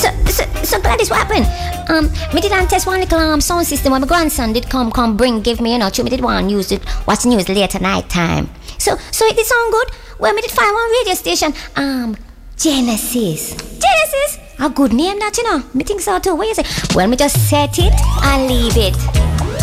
So Gladys, what happened? Me did test one little sound system when my grandson did come bring give me, me did one use it, watch the news later night time. So it did sound good. Well, me did find one radio station, Genesis, a good name that, me think so too. What you say? Well, me just set it and leave it.